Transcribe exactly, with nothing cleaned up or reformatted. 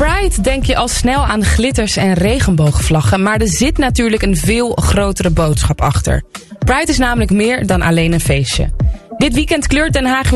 Pride denk je al snel aan glitters en regenboogvlaggen, maar er zit natuurlijk een veel grotere boodschap achter. Pride is namelijk meer dan alleen een feestje. Dit weekend kleurt Den Haag